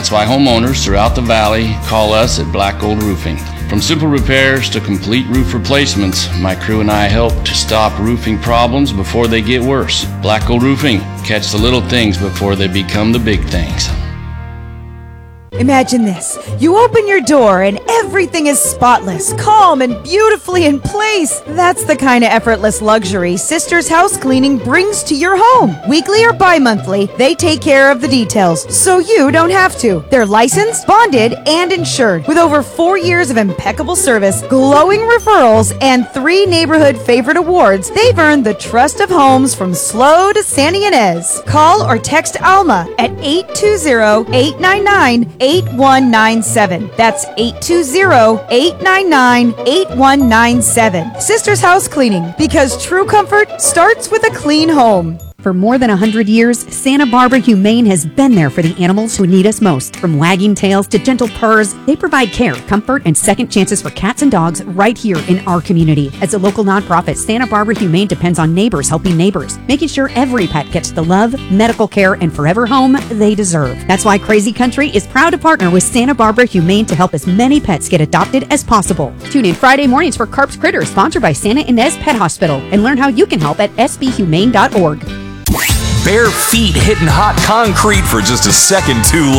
That's why homeowners throughout the valley call us at Black Gold Roofing. From simple repairs to complete roof replacements, my crew and I help to stop roofing problems before they get worse. Black Gold Roofing, catch the little things before they become the big things. Imagine this. You open your door and everything is spotless, calm, and beautifully in place. That's the kind of effortless luxury Sisters House Cleaning brings to your home. Weekly or bi-monthly, they take care of the details, so you don't have to. They're licensed, bonded, and insured. With over 4 years of impeccable service, glowing referrals, and 3 neighborhood favorite awards, they've earned the trust of homes from SLO to Santa Ynez. Call or text Alma at 820-899-8197. That's 820-899-8197. Sisters House Cleaning, because true comfort starts with a clean home. For more than 100 years, Santa Barbara Humane has been there for the animals who need us most. From wagging tails to gentle purrs, they provide care, comfort, and second chances for cats and dogs right here in our community. As a local nonprofit, Santa Barbara Humane depends on neighbors helping neighbors, making sure every pet gets the love, medical care, and forever home they deserve. That's why Crazy Country is proud to partner with Santa Barbara Humane to help as many pets get adopted as possible. Tune in Friday mornings for Carp's Critters, sponsored by Santa Ynez Pet Hospital, and learn how you can help at sbhumane.org. Bare feet hitting hot concrete for just a second too long.